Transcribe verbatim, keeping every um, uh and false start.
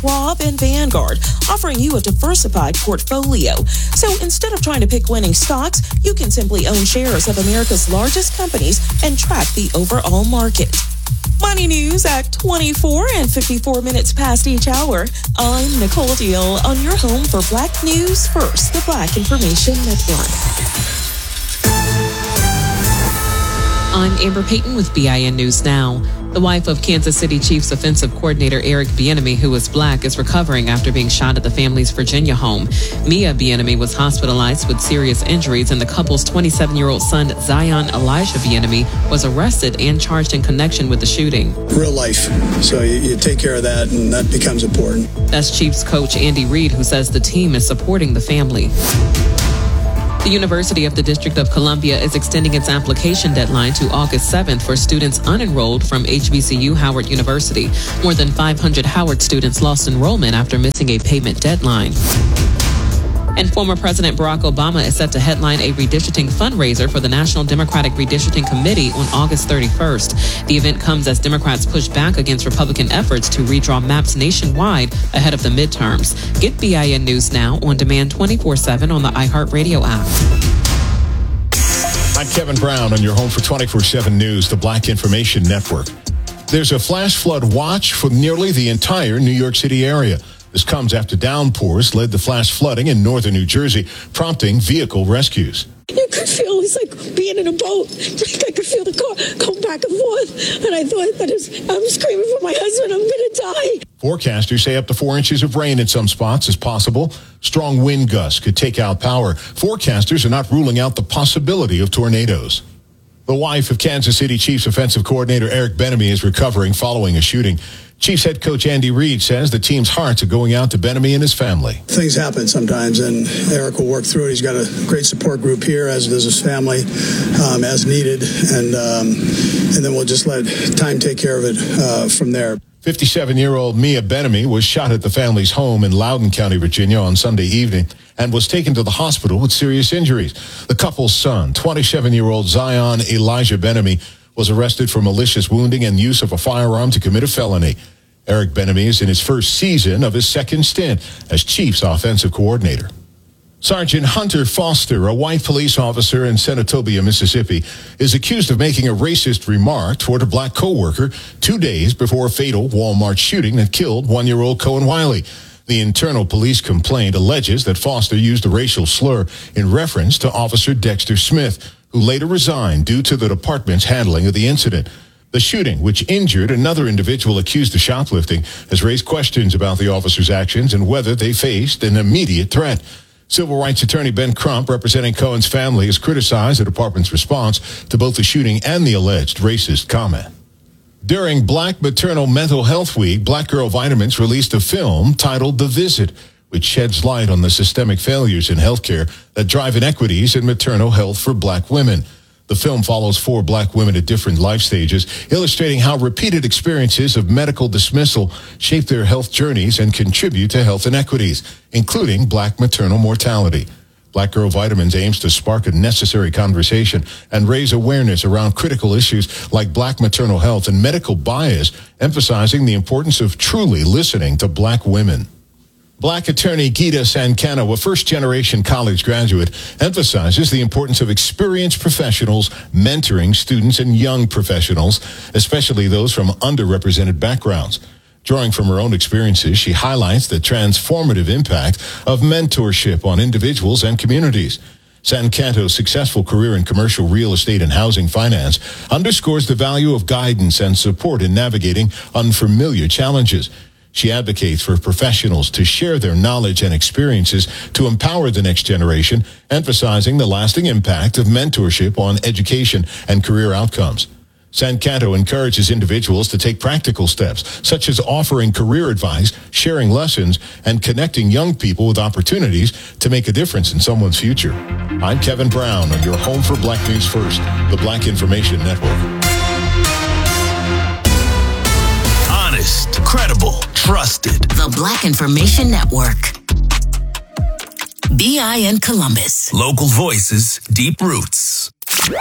Schwab, and Vanguard, offering you a diversified portfolio. So instead of trying to pick winning stocks, you can simply own shares of America's largest companies and track the overall market. Money news at twenty-four and fifty-four minutes past each hour. I'm Nicole Deal on your home for Black News First, the Black Information Network. I'm Amber Payton with B I N News Now. The wife of Kansas City Chiefs offensive coordinator Eric Bieniemy, who is black, is recovering after being shot at the family's Virginia home. Mia Bieniemy was hospitalized with serious injuries, and the couple's twenty-seven-year-old son, Zion Elijah Bieniemy, was arrested and charged in connection with the shooting. Real life. So you, you take care of that, and that becomes important. That's Chiefs coach Andy Reid, who says the team is supporting the family. The University of the District of Columbia is extending its application deadline to August seventh for students unenrolled from H B C U Howard University. More than five hundred Howard students lost enrollment after missing a payment deadline. And former President Barack Obama is set to headline a redistricting fundraiser for the National Democratic Redistricting Committee on August thirty-first. The event comes as Democrats push back against Republican efforts to redraw maps nationwide ahead of the midterms. Get B I N News Now on demand twenty-four seven on the iHeartRadio app. I'm Kevin Brown on your home for twenty-four seven News, the Black Information Network. There's a flash flood watch for nearly the entire New York City area. This comes after downpours led to flash flooding in northern New Jersey, prompting vehicle rescues. You could feel it's like being in a boat. Like I could feel the car going back and forth. And I thought that is, I'm screaming for my husband. I'm going to die. Forecasters say up to four inches of rain in some spots is possible. Strong wind gusts could take out power. Forecasters are not ruling out the possibility of tornadoes. The wife of Kansas City Chiefs offensive coordinator Eric Bieniemy is recovering following a shooting. Chiefs head coach Andy Reid says the team's hearts are going out to Bieniemy and his family. Things happen sometimes, and Eric will work through it. He's got a great support group here, as does his family, um, as needed, and um, and then we'll just let time take care of it uh, from there. fifty-seven-year-old Mia Bieniemy was shot at the family's home in Loudoun County, Virginia on Sunday evening and was taken to the hospital with serious injuries. The couple's son, twenty-seven-year-old Zion Elijah Bieniemy, was arrested for malicious wounding and use of a firearm to commit a felony. Eric Bieniemy is in his first season of his second stint as Chiefs offensive coordinator. Sergeant Hunter Foster, a white police officer in Senatobia, Mississippi, is accused of making a racist remark toward a black coworker two days before a fatal Walmart shooting that killed one-year-old Cohen Wiley. The internal police complaint alleges that Foster used a racial slur in reference to Officer Dexter Smith, who later resigned due to the department's handling of the incident. The shooting, which injured another individual accused of shoplifting, has raised questions about the officer's actions and whether they faced an immediate threat. Civil rights attorney Ben Crump, representing Cohen's family, has criticized the department's response to both the shooting and the alleged racist comment. During Black Maternal Mental Health Week, Black Girl Vitamins released a film titled The Visit, which sheds light on the systemic failures in healthcare that drive inequities in maternal health for black women. The film follows four black women at different life stages, illustrating how repeated experiences of medical dismissal shape their health journeys and contribute to health inequities, including black maternal mortality. Black Girl Vitamins aims to spark a necessary conversation and raise awareness around critical issues like black maternal health and medical bias, emphasizing the importance of truly listening to black women. Black attorney Gita Sancano, a first-generation college graduate, emphasizes the importance of experienced professionals mentoring students and young professionals, especially those from underrepresented backgrounds. Drawing from her own experiences, she highlights the transformative impact of mentorship on individuals and communities. Sancanto's successful career in commercial real estate and housing finance underscores the value of guidance and support in navigating unfamiliar challenges. She advocates for professionals to share their knowledge and experiences to empower the next generation, emphasizing the lasting impact of mentorship on education and career outcomes. Sancanto encourages individuals to take practical steps, such as offering career advice, sharing lessons, and connecting young people with opportunities to make a difference in someone's future. I'm Kevin Brown on your home for Black News First, the Black Information Network. Honest, credible, trusted. The Black Information Network. B I N Columbus. Local voices, deep roots.